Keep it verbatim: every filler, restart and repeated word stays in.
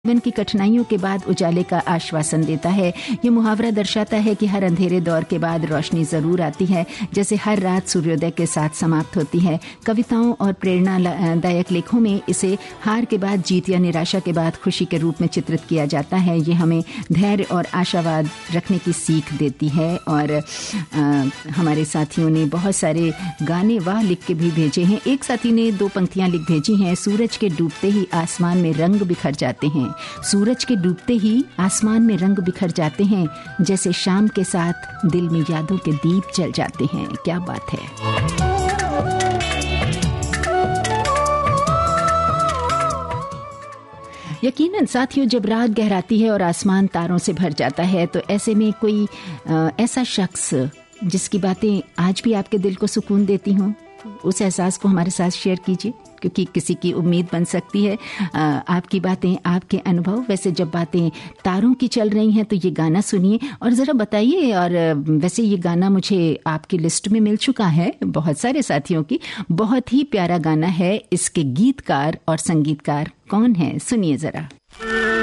जीवन की कठिनाइयों के बाद उजाले का आश्वासन देता है। ये मुहावरा दर्शाता है कि हर अंधेरे दौर के बाद रोशनी जरूर आती है, जैसे हर रात सूर्योदय के साथ समाप्त होती है। कविताओं और प्रेरणादायक लेखों में इसे हार के बाद जीत या निराशा के बाद खुशी के रूप में चित्रित किया जाता है। ये हमें धैर्य और आशावाद रखने की सीख देती है। और आ, हमारे साथियों ने बहुत सारे गाने वाह लिख के भी भेजे हैं। एक साथी ने दो पंक्तियां लिख भेजी हैं। सूरज के डूबते ही आसमान में रंग बिखर जाते हैं, सूरज के डूबते ही आसमान में रंग बिखर जाते हैं, जैसे शाम के साथ दिल में यादों के दीप जल जाते हैं। क्या बात है। यकीनन साथियों, जब रात गहराती है और आसमान तारों से भर जाता है, तो ऐसे में कोई आ, ऐसा शख्स जिसकी बातें आज भी आपके दिल को सुकून देती हों, उस एहसास को हमारे साथ शेयर कीजिए, क्योंकि किसी की उम्मीद बन सकती है। आ, आपकी बातें, आपके अनुभव। वैसे जब बातें तारों की चल रही हैं तो ये गाना सुनिए और ज़रा बताइए। और वैसे ये गाना मुझे आपकी लिस्ट में मिल चुका है, बहुत सारे साथियों की। बहुत ही प्यारा गाना है। इसके गीतकार और संगीतकार कौन है, सुनिए ज़रा।